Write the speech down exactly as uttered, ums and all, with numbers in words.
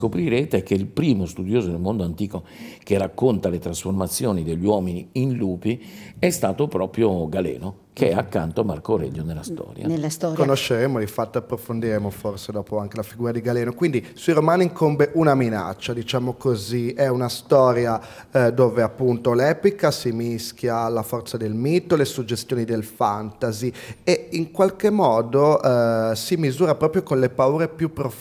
Scoprirete che il primo studioso del mondo antico che racconta le trasformazioni degli uomini in lupi è stato proprio Galeno, che è accanto a Marco Aurelio nella storia. Nella storia. Conosceremo, di fatto approfondiremo forse dopo anche la figura di Galeno. Quindi sui Romani incombe una minaccia, diciamo così, è una storia eh, dove appunto l'epica si mischia alla forza del mito, le suggestioni del fantasy e in qualche modo eh, si misura proprio con le paure più profonde